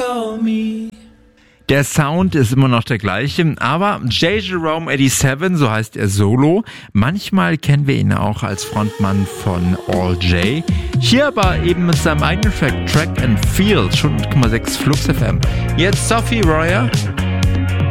Der Sound ist immer noch der gleiche, aber J. Jerome 87, so heißt er solo. Manchmal kennen wir ihn auch als Frontmann von All J. Hier aber eben mit seinem eigenen Track and Feel, schon 1,6 Flux FM. Jetzt Sophie Royer.